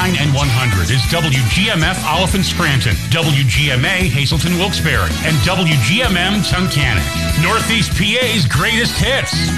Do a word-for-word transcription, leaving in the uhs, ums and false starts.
ninety-nine and one hundred is W G M F Oliphant Scranton, W G M A Hazelton Wilkes-Barre, and W G M M Tunkhannock. Northeast P A's greatest hits.